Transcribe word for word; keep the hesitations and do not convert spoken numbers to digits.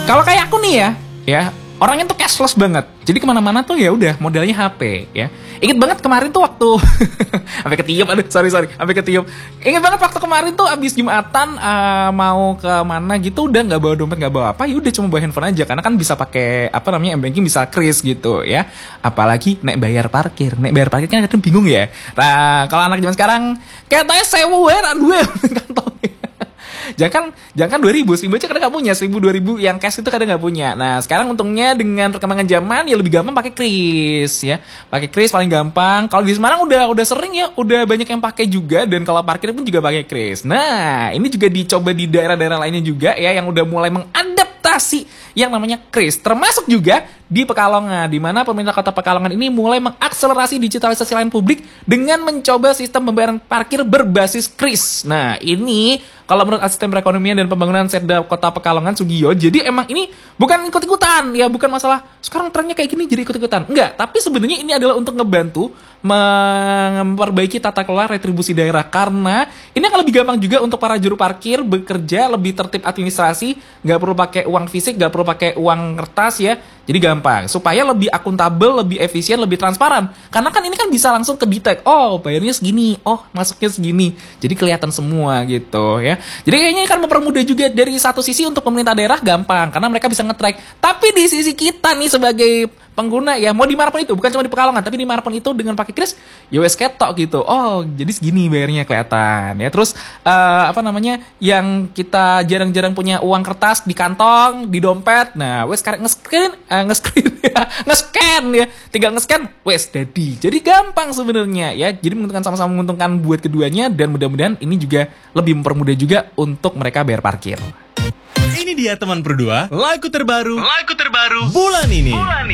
Kalau kayak aku nih ya, ya orangnya tuh cashless banget. Jadi kemana-mana tuh ya udah modelnya H P ya. Ingat banget kemarin tuh waktu sampai ketiup, aduh sorry sorry, sampai ketiup. Ingat banget waktu kemarin tuh abis Jumatan uh, mau ke mana gitu udah nggak bawa dompet nggak bawa apa, ya udah cuma bawa handphone aja karena kan bisa pakai apa namanya m-banking, bisa kris gitu ya. Apalagi naik bayar parkir, naik bayar parkir kan kadang bingung ya. Nah kalau anak zaman sekarang katanya sewu ya, dua kantong. Jangan jangan dua ribu, seribu aja kadang nggak punya, seribu dua ribu yang cash itu kadang nggak punya. Nah sekarang untungnya dengan perkembangan zaman ya lebih gampang pakai kris ya, pakai kris paling gampang. Kalau di Semarang udah udah sering ya, udah banyak yang pakai juga, dan kalau parkir pun juga pakai kris. Nah ini juga dicoba di daerah-daerah lainnya juga ya, yang udah mulai mengadaptasi yang namanya kris, termasuk juga di Pekalongan, di mana pemerintah Kota Pekalongan ini mulai mengakselerasi digitalisasi layanan publik dengan mencoba sistem pembayaran parkir berbasis kris. Nah ini kalau menurut asisten perekonomian dan pembangunan Setda Kota Pekalongan Sugiyo, jadi emang ini bukan ikut-ikutan ya, bukan masalah sekarang trennya kayak gini jadi ikut-ikutan, enggak, tapi sebenarnya ini adalah untuk ngebantu memperbaiki tata kelola retribusi daerah, karena ini akan lebih gampang juga untuk para juru parkir bekerja lebih tertib administrasi, nggak perlu pakai uang fisik, nggak perlu pakai uang kertas ya, jadi gampang supaya lebih akuntabel, lebih efisien, lebih transparan, karena kan ini kan bisa langsung ke detect, oh bayarnya segini, oh masuknya segini, jadi kelihatan semua gitu ya. Jadi kayaknya kan mempermudah juga dari satu sisi untuk pemerintah daerah gampang karena mereka bisa nge-track. Tapi di sisi kita nih sebagai pengguna ya, mau dimanapun itu, bukan cuma di Pekalongan tapi dimanapun itu dengan pakai kris, ya wes ketok gitu. Oh jadi segini bayarnya kelihatan ya. Terus uh, apa namanya yang kita jarang-jarang punya uang kertas di kantong, di dompet, nah wes sekarang nge-screen, uh, nge-screen ya, nge-scan ya, tinggal nge-scan, wes jadi. Jadi gampang sebenarnya ya. Jadi menguntungkan, sama-sama menguntungkan buat keduanya, dan mudah-mudahan ini juga lebih mempermudah juga untuk mereka bayar parkir. Ini dia teman berdua, lagu terbaru, lagu terbaru bulan ini. Bulan ini.